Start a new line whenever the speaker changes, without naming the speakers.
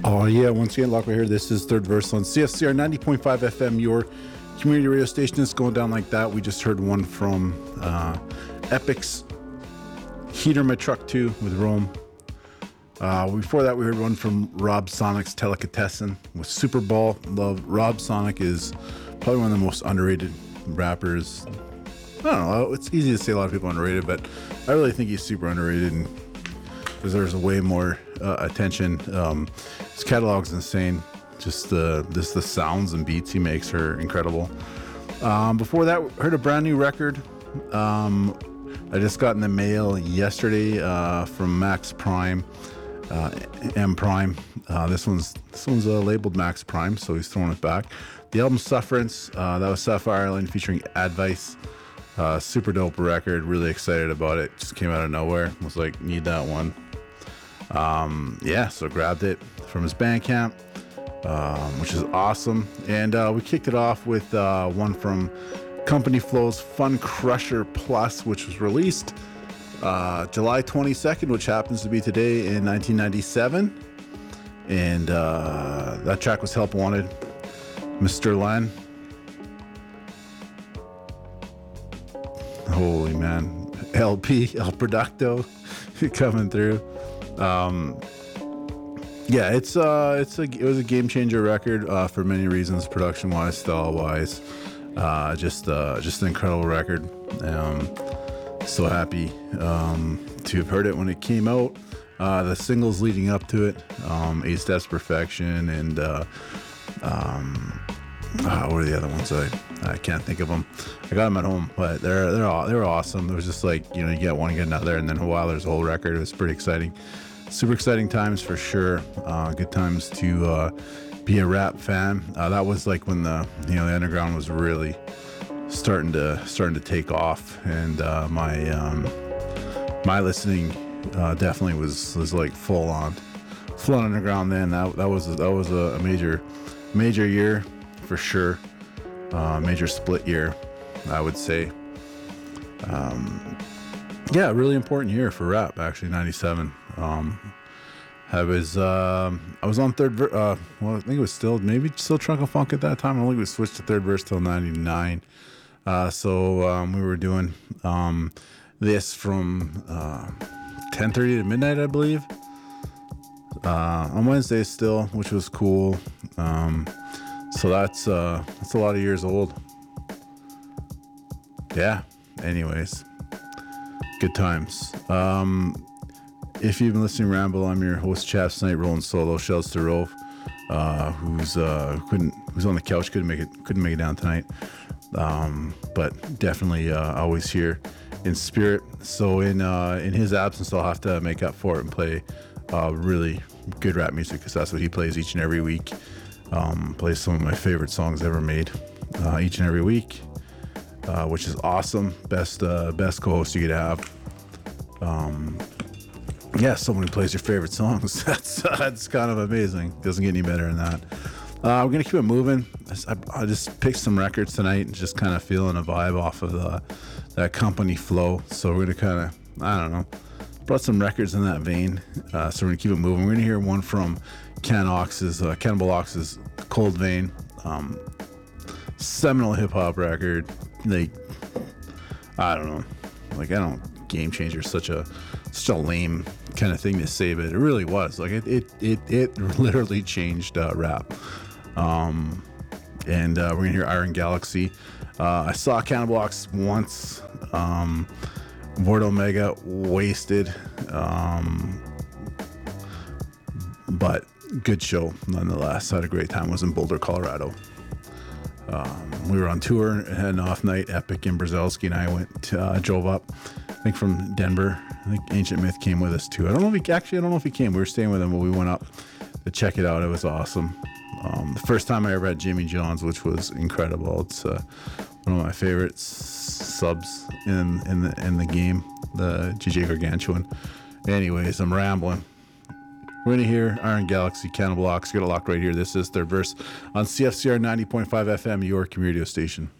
Oh, yeah. Once again, Lockway here. This is Third Verse on CFCR 90.5 FM, your community radio station. It's going down like that. We just heard one from Epic's Heater My Truck 2 with Rome. Before that, we heard one from Rob Sonic's Delicatessen with Super Ball. Love. Rob Sonic is probably one of the most underrated rappers. I don't know. It's easy to say a lot of people are underrated, but I really think he's super underrated and deserves way more attention. His catalog's insane. Just the sounds and beats he makes are incredible. Before that, heard a brand new record. I just got in the mail yesterday from Max Prime, M Prime. This one's labeled Max Prime, so he's throwing it back. The album Sufferance, that was Sapphire Island featuring Advice. Super dope record. Really excited about it. Just came out of nowhere. Was like, need that one. So grabbed it from his Bandcamp, which is awesome. And we kicked it off with one from Company Flow's Fun Crusher Plus, which was released July 22nd, which happens to be today in 1997. And that track was Help Wanted. Mr. Len. Holy man. LP, El Producto coming through. It was a game changer record for many reasons, production wise, style wise. Just an incredible record. So happy to have heard it when it came out. The singles leading up to it, 8 Steps Perfection, and what are the other ones? I can't think of them. I got them at home, but they were awesome. It was just like, you get one, you get another, and then a while there's a whole record. It was pretty exciting. Super exciting times for sure. Good times to be a rap fan. That was like when the underground was really starting to take off, and my listening definitely was like full on underground then. That was a major year for sure. Major split year, I would say. Really important year for rap, actually. 97. I was on Third I think it was still Trunk of Funk at that time. I don't think we switched to Third Verse till 99. We were doing this from 10:30 to midnight, I believe, on Wednesdays still, which was cool. So that's a lot of years old. Yeah. Anyways, good times. If you've been listening to Ramble, I'm your host, Chaps Tonight, rolling solo. Shouts to Rove, who's on the couch, couldn't make it down tonight. But definitely always here in spirit. So in his absence, I'll have to make up for it and play really good rap music, because that's what he plays each and every week. Plays some of my favorite songs ever made each and every week, which is awesome. Best co-host you could have. Someone who plays your favorite songs. That's kind of amazing. Doesn't get any better than that. We're gonna keep it moving. I just picked some records tonight and just kind of feeling a vibe off of that Company Flow. So we're gonna kind of, I don't know, brought some records in that vein. So we're gonna keep it moving. We're gonna hear one from Cannibal Ox's Cold Vein, seminal hip hop record. Like, I don't know, Game Changer is such a lame kind of thing to say, but it really was. Like, it literally changed rap. And we're gonna hear Iron Galaxy. I saw Cannibal Ox once. Vort Omega, Wasted. But good show nonetheless. Had a great time. Was in Boulder, Colorado. We were on tour, had an off night. Epic and Brzezowski and I drove up, I think from Denver. I think Ancient Myth came with us too. I don't know if he came. We were staying with him, but we went up to check it out. It was awesome. The first time I ever had Jimmy John's, which was incredible. It's one of my favorite subs in the game, the GJ Gargantuan. Anyways, I'm rambling. We're going to hear Iron Galaxy, Cannibal Ox. Get it locked right here. This is Third Verse on CFCR 90.5 FM, your community radio station.